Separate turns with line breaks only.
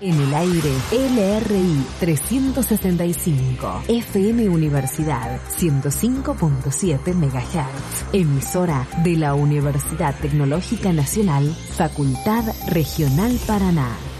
En el aire, LRI 365, FM Universidad 105.7 MHz, emisora de la Universidad Tecnológica Nacional, Facultad Regional Paraná.